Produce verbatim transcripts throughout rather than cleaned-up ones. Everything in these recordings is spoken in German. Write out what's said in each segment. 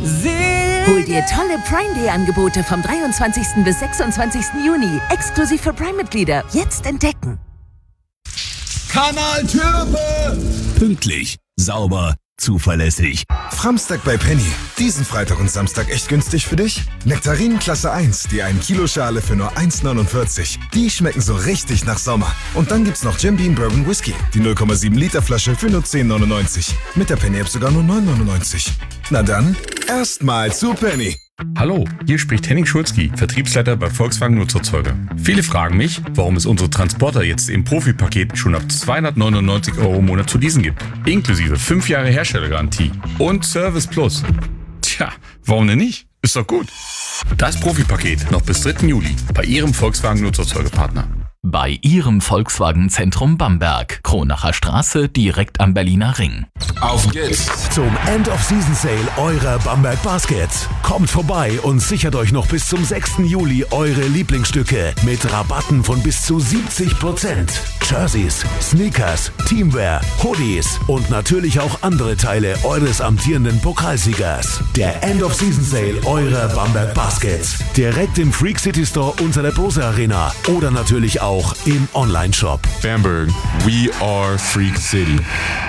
Hol dir tolle Prime Day Angebote vom dreiundzwanzigsten bis sechsundzwanzigsten Juni. Exklusiv für Prime-Mitglieder. Jetzt entdecken. Kanal Türpe! Pünktlich, sauber, zuverlässig. Framstag bei Penny. Diesen Freitag und Samstag echt günstig für dich? Nektarinen Klasse eins, die ein Kilo Schale für nur eins neunundvierzig. Die schmecken so richtig nach Sommer. Und dann gibt's noch Jim Beam Bourbon Whisky. Die null Komma sieben Liter Flasche für nur zehn neunundneunzig. Mit der Penny App sogar nur neun neunundneunzig. Na dann, erstmal zu Penny. Hallo, hier spricht Henning Schulzki, Vertriebsleiter bei Volkswagen Nutzerzeuger. Viele fragen mich, warum es unsere Transporter jetzt im Profipaket schon ab zweihundertneunundneunzig Euro im Monat zu leasen gibt. Inklusive fünf Jahre Herstellergarantie und Service Plus. Tja, warum denn nicht? Ist doch gut. Das Profipaket noch bis dritten Juli bei Ihrem Volkswagen Nutzerzeugerpartner. Bei Ihrem Volkswagen Zentrum Bamberg, Kronacher Straße, direkt am Berliner Ring. Auf geht's zum End-of-Season-Sale eurer Bamberg Baskets. Kommt vorbei und sichert euch noch bis zum sechsten Juli eure Lieblingsstücke mit Rabatten von bis zu siebzig Prozent. Jerseys, Sneakers, Teamwear, Hoodies und natürlich auch andere Teile eures amtierenden Pokalsiegers. Der End-of-Season-Sale eurer Bamberg Baskets. Direkt im Freak City Store unter der Bose Arena oder natürlich auch im Online-Shop. Bamberg, we are Freak City.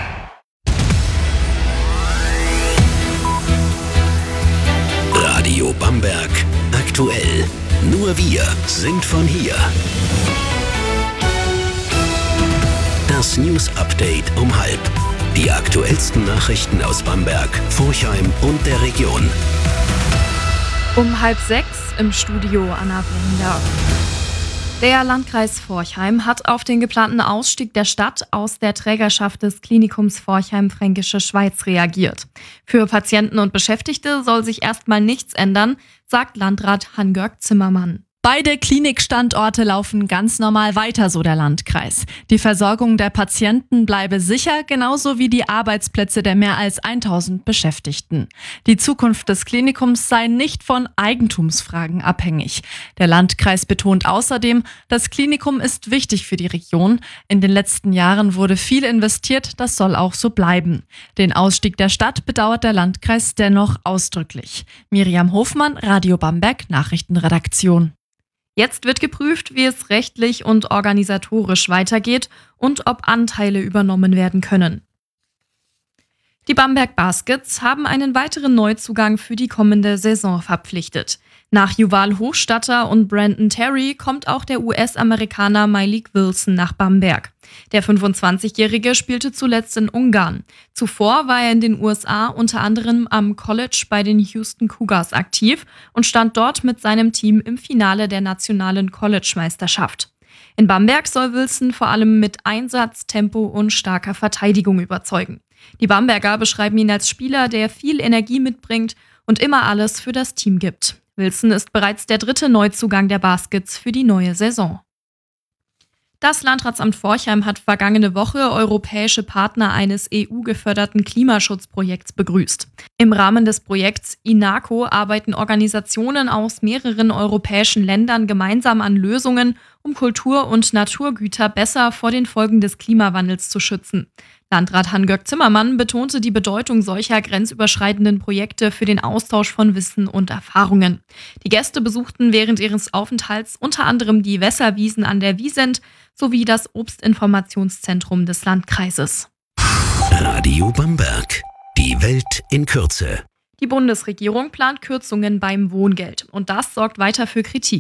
Radio Bamberg. Aktuell. Nur wir sind von hier. Das News Update um halb. Die aktuellsten Nachrichten aus Bamberg, Forchheim und der Region. Um halb sechs im Studio Anna Blender. Der Landkreis Forchheim hat auf den geplanten Ausstieg der Stadt aus der Trägerschaft des Klinikums Forchheim-Fränkische Schweiz reagiert. Für Patienten und Beschäftigte soll sich erstmal nichts ändern, sagt Landrat Hans-Georg Zimmermann. Beide Klinikstandorte laufen ganz normal weiter, so der Landkreis. Die Versorgung der Patienten bleibe sicher, genauso wie die Arbeitsplätze der mehr als tausend Beschäftigten. Die Zukunft des Klinikums sei nicht von Eigentumsfragen abhängig. Der Landkreis betont außerdem, das Klinikum ist wichtig für die Region. In den letzten Jahren wurde viel investiert, das soll auch so bleiben. Den Ausstieg der Stadt bedauert der Landkreis dennoch ausdrücklich. Miriam Hofmann, Radio Bamberg, Nachrichtenredaktion. Jetzt wird geprüft, wie es rechtlich und organisatorisch weitergeht und ob Anteile übernommen werden können. Die Bamberg Baskets haben einen weiteren Neuzugang für die kommende Saison verpflichtet. Nach Yuval Hochstatter und Brandon Terry kommt auch der U S-Amerikaner Malik Wilson nach Bamberg. Der fünfundzwanzigjährige spielte zuletzt in Ungarn. Zuvor war er in den U S A unter anderem am College bei den Houston Cougars aktiv und stand dort mit seinem Team im Finale der nationalen College-Meisterschaft. In Bamberg soll Wilson vor allem mit Einsatz, Tempo und starker Verteidigung überzeugen. Die Bamberger beschreiben ihn als Spieler, der viel Energie mitbringt und immer alles für das Team gibt. Wilson ist bereits der dritte Neuzugang der Baskets für die neue Saison. Das Landratsamt Forchheim hat vergangene Woche europäische Partner eines E U-geförderten Klimaschutzprojekts begrüßt. Im Rahmen des Projekts INACO arbeiten Organisationen aus mehreren europäischen Ländern gemeinsam an Lösungen, um Kultur- und Naturgüter besser vor den Folgen des Klimawandels zu schützen. Landrat Hans-Georg Zimmermann betonte die Bedeutung solcher grenzüberschreitenden Projekte für den Austausch von Wissen und Erfahrungen. Die Gäste besuchten während ihres Aufenthalts unter anderem die Wässerwiesen an der Wiesent sowie das Obstinformationszentrum des Landkreises. Radio Bamberg. Die Welt in Kürze. Die Bundesregierung plant Kürzungen beim Wohngeld und das sorgt weiter für Kritik.